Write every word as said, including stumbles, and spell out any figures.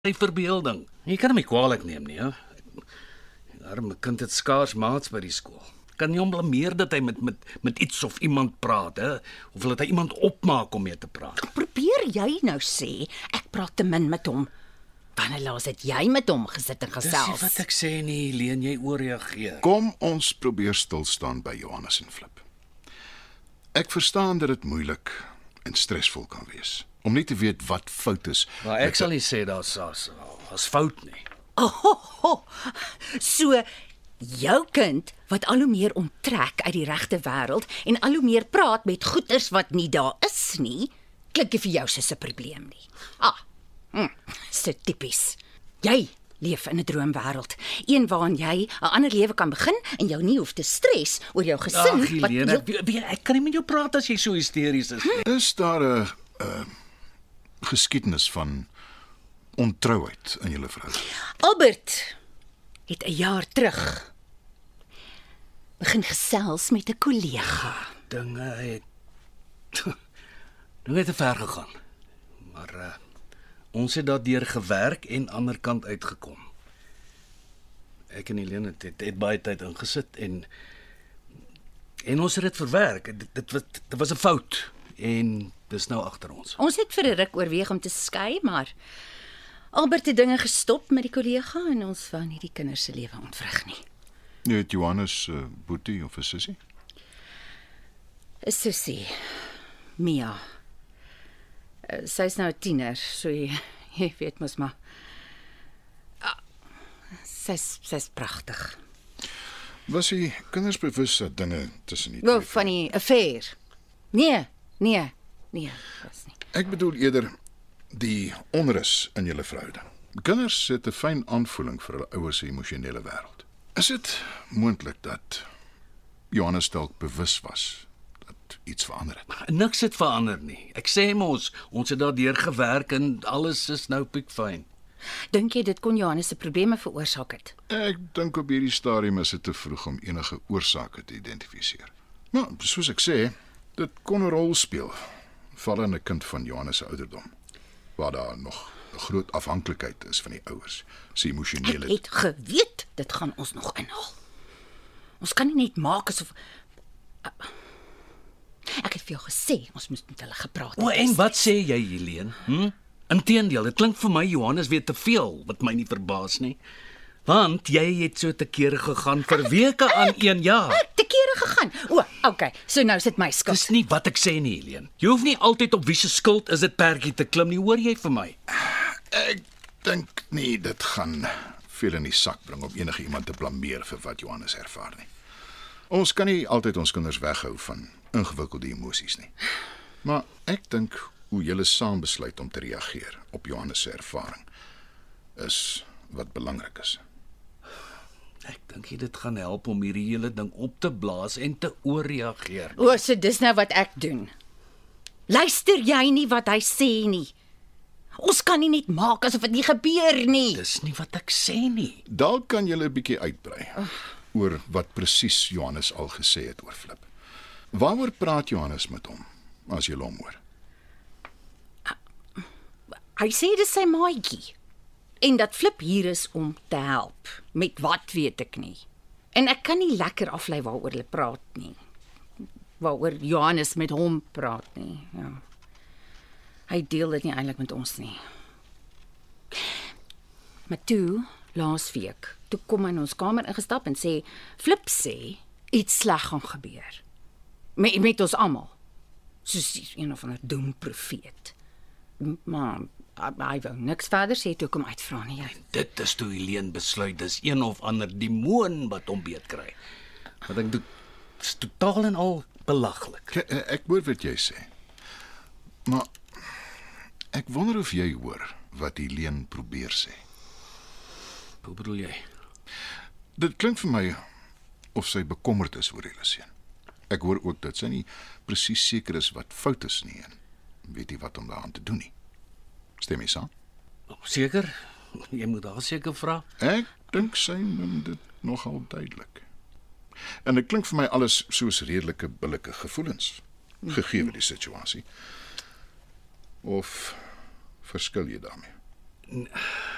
Sy verbeelding. Jy kan hom nie kwaadlik neem nie, hè? Die arme kind het skaars maats by die skool. Kan nie hom blameer dat hy met, met, met iets of iemand praat, hè? Of dat hy iemand opmaak om mee te praat. Probeer jy nou sê, ek praat te min met hom. Wanneer laas het jy met hom gesit en Dis nie gesels? wat ek sê nie, Leen, jy ooreageer. Kom ons probeer stilstaan by Johannes en Flip. Ek verstaan dat dit moeilik en stresvol kan wees om nie te weet wat fout is. Maar ek sal nie sê daar's as, as fout nie. Oh, so jou kind wat al hoe meer onttrek uit die regte wêreld en al hoe meer praat met goeters wat nie daar is nie, klink nie vir jou soos 'n probleem nie. Ah, hm, so tipies. Jy leef in 'n droomwêreld, een waarin jy 'n ander lewe kan begin en jou nie hoef te stres oor jou gesin. Ag, Helene, ek, weet- ek kan nie met jou praat as jy so hysteries is nie. Is daar 'n uh, geskiedenis van ontrouheid in julle verhouding? Albert het 'n jaar terug begin gesels met 'n kollega. Dinge het dinge het te ver gegaan. Maar uh, ons het daardeur gewerk en ander kant uitgekom. Ek en Helene het, het, het baie tyd ingesit en en ons het dit verwerk. Dit, dit was dit was 'n fout en dis nou agter ons. Ons het vir 'n ruk oorweeg om te skei, maar Albert het dinge gestop met die kollega en ons wou nie die kinders se lewe ontwrig nie. Jy het Johannes uh, boetie of 'n sussie? 'n Sussie, Mia. Uh, Sy's nou 'n tiener, so jy, jy weet mos maar. Ah, Sy's sy's pragtig. Was die kinders bewus dat dinge tussen die Wel, twee? van die affair. Nee, nee, nee, was nie. Ek bedoel eerder die onrus in julle verhouding. Kinders het 'n fyn aanvoeling vir hulle ouers se emosionele wêreld. Is dit moontlik dat Johannes dalk bewus was dat iets verander het? Niks het verander nie. Ek sê mos, ons het daardeur gewerk en alles is nou piekfyn. Dink jy dit kon Johannes se probleme veroorsaak het? Ek dink op hierdie stadium is dit te vroeg om enige oorsake te identifiseer. Maar soos ek sê, dit kon 'n rol speel, veral in 'n kind van Johannes se ouderdom, waar daar nog 'n groot afhanklikheid is van die ouers se Ek emosionele. het geweet dit gaan ons nog inhaal. Ons kan nie net maak asof Ek het vir jou gesê ons moes met hulle gepraat het. O, en wat sê jy, Helene? Hm? Inteendeel, dit klink vir my Johannes weet te veel, wat my nie verbaas nie. Want jy het so te kere gegaan vir weke aan een jaar. Ek te kere gegaan. O, okay. So nou is dit my skuld. Dis nie wat ek sê nie, Helene. Jy hoef nie altyd op wie se skuld is dit perdjie te klim nie, hoor jy vir my? Ek dink nie dit gaan veel in die sak bring om enige iemand te blameer vir wat Johannes ervaar nie. Ons kan nie altyd ons kinders weghou van ingewikkelde emosies nie. Maar ek dink hoe julle saam besluit om te reageer op Johannes se ervaring is wat belangrik is. Ek dink jy dit gaan help om hierdie hele ding op te blaas en te ooreageer. O, so dis nou wat ek doen. Luister jy nie wat hy sê nie? Ons kan nie net maak asof dit nie gebeur nie. Dis nie wat ek sê nie. Dalk kan julle 'n bietjie uitbrei oor wat presies Johannes al gesê het oor Flip. Waaroor praat Johannes met hom as jy hom hoor? Hy sê dis sy maatjie. En dat Flip hier is om te help. Met wat weet ek nie. En ek kan nie lekker aflei waaroor hulle praat nie. Waaroor Johannes met hom praat nie. Ja. Hy deel dit nie eintlik met ons nie. Maar toe, laasweek, toe kom hy in ons kamer ingestap en sê, Flip sê, iets sleg gaan gebeur. Met, met ons almal. Soos een of ander doemprofeet. Maar hy wou niks verder sê toe kom uitvra nie. Jy. Dit is toe Helene besluit dis een of ander demoon wat hom beet kry. Wat ek doen, is totaal en al belaglik. Ek, ek hoor wat jy sê. Maar ek wonder of jy hoor wat Helene probeer sê. Hoe bedoel jy? Dit klink vir my of sy bekommerd is oor julle seun. Ek hoor ook dat sy nie presies seker is wat fout is nie en weet nie wat om daaraan te doen nie. Stem jy saam? Seker? Jy moet daar seker vra. Ek dink sy noem dit nogal duidelik. En dit klink vir my alles soos redelike billike gevoelens, gegee die situasie. Of verskil jy daarmee?